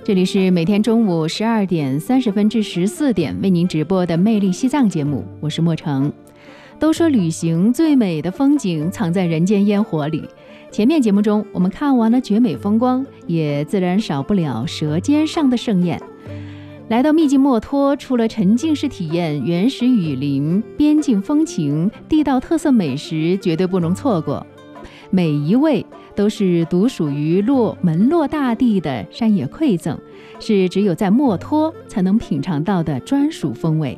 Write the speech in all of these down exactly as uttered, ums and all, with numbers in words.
这里是每天中午十二点三十分至十四点为您直播的魅力西藏节目，我是莫成。都说旅行最美的风景藏在人间烟火里，前面节目中我们看完了绝美风光，也自然少不了舌尖上的盛宴。来到秘境墨脱，除了沉浸式体验原始雨林、边境风情、地道特色美食，绝对不容错过。每一位都是独属于落门落大地的山野馈赠，是只有在墨脱才能品尝到的专属风味。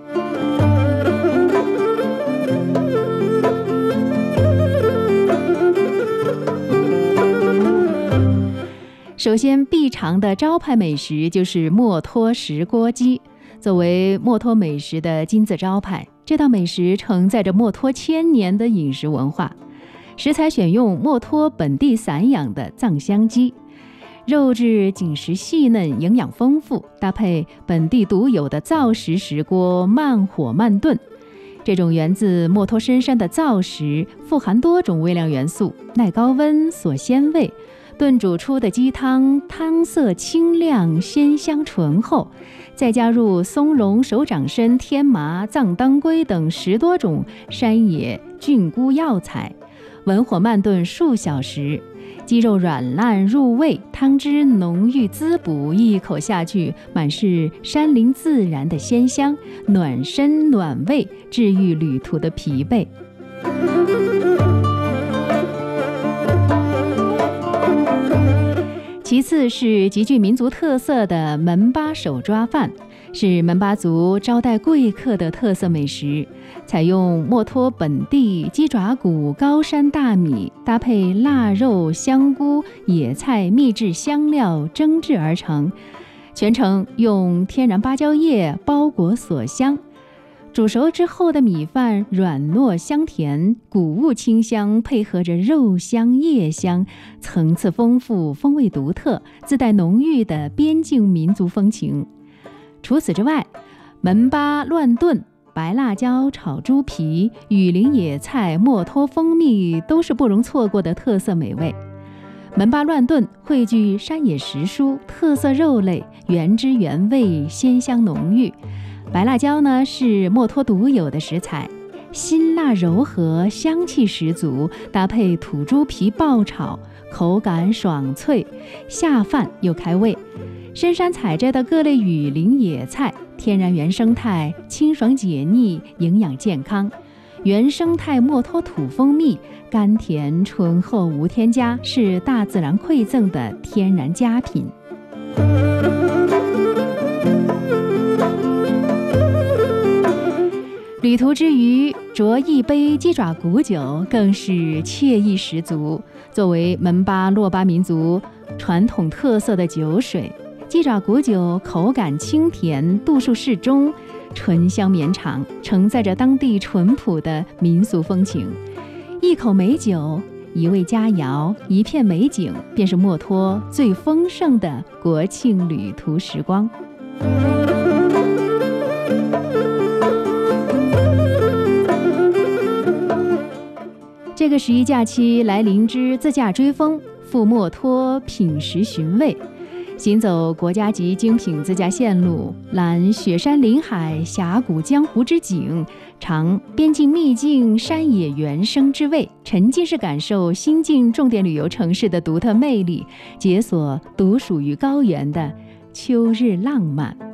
首先必尝的招牌美食就是墨脱石锅鸡，作为墨脱美食的金字招牌，这道美食承载着墨脱千年的饮食文化。食材选用墨脱本地散养的藏香鸡，肉质紧实细嫩，营养丰富，搭配本地独有的皂石石锅，慢火慢炖。这种源自墨脱深山的皂石，富含多种微量元素，耐高温，锁鲜味。炖煮出的鸡汤汤色清亮，鲜香醇厚，再加入松茸、手掌参、天麻、藏当归等十多种山野菌菇药材，文火慢炖数小时，鸡肉软烂入味，汤汁浓郁滋补，一口下去满是山林自然的鲜香，暖身暖胃，治愈旅途的疲惫。其次是极具民族特色的门巴手抓饭，是门巴族招待贵客的特色美食，采用墨脱本地鸡爪骨、高山大米，搭配腊肉、香菇、野菜、秘制香料蒸制而成，全程用天然芭蕉叶包裹锁香。煮熟之后的米饭软糯香甜，谷物清香，配合着肉香叶香，层次丰富，风味独特，自带浓郁的边境民族风情。除此之外，门巴乱炖、白辣椒炒猪皮、雨林野菜、墨脱蜂蜜都是不容错过的特色美味。门巴乱炖汇聚山野食蔬、特色肉类，原汁原味，鲜香浓郁。白辣椒呢是墨脱独有的食材，辛辣柔和，香气十足，搭配土猪皮爆炒，口感爽脆，下饭又开胃。深山采摘的各类雨林野菜，天然原生态，清爽解腻，营养健康。原生态墨脱土蜂蜜，甘甜醇厚，无添加，是大自然馈赠的天然佳品。旅途之余，酌一杯鸡爪骨酒更是惬意十足。作为门巴珞巴民族传统特色的酒水，鸡爪骨酒口感清甜，度数适中，醇香绵长，承载着当地淳朴的民俗风情。一口美酒，一味佳肴，一片美景，便是墨脱最丰盛的国庆旅途时光。这个十一假期来临之自驾追风，赴墨脱品食寻味，行走国家级精品自驾线路，览雪山林海、峡谷江湖之景，尝边境秘境山野原生之味，沉浸式感受新晋重点旅游城市的独特魅力，解锁独属于高原的秋日浪漫。